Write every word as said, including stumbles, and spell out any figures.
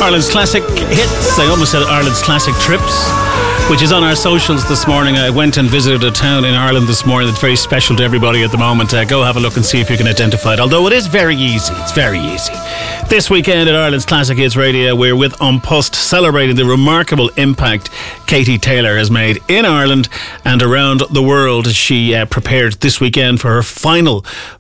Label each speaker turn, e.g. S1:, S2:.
S1: Ireland's Classic Hits. I almost said Ireland's Classic Trips, which is on our socials this morning. I went and visited a town in Ireland this morning that's very special to everybody at the moment. Uh, go have a look and see if you can identify it. Although it is very easy. It's very easy. This weekend at Ireland's Classic Hits Radio, we're with An Post celebrating the remarkable impact Katie Taylor has made in Ireland and around the world. She uh, prepared this weekend for her final